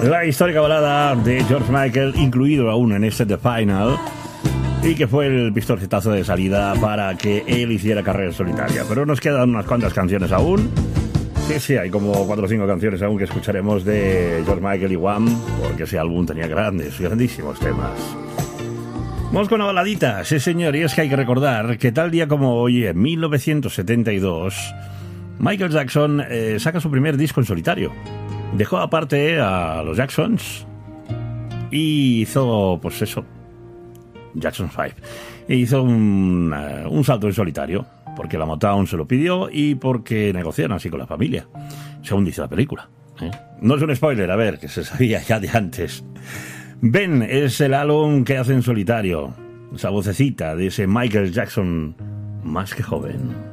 La histórica balada de George Michael, incluido aún en este The Final, y que fue el pistoletazo de salida para que él hiciera carrera solitaria. Pero nos quedan unas cuantas canciones aún. Sí, hay como 4 o 5 canciones aún que escucharemos de George Michael y Wham, porque ese álbum tenía grandísimos temas. Vamos con una baladita, sí señor, y es que hay que recordar que tal día como hoy, en 1972, Michael Jackson saca su primer disco en solitario. Dejó aparte a los Jacksons y hizo, pues eso, Jackson 5. E hizo un salto en solitario, porque la Motown se lo pidió y porque negociaron así con la familia, según dice la película. No es un spoiler, a ver, que se sabía ya de antes. Ben es el álbum que hace en solitario, esa vocecita de ese Michael Jackson más que joven.